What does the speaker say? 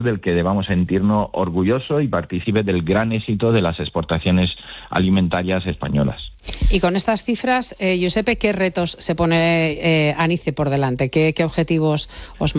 del que debamos sentirnos orgullosos y participe del gran éxito de las exportaciones alimentarias españolas. Y con estas cifras, Giuseppe, ¿qué retos se pone Anice por delante? ¿Qué objetivos os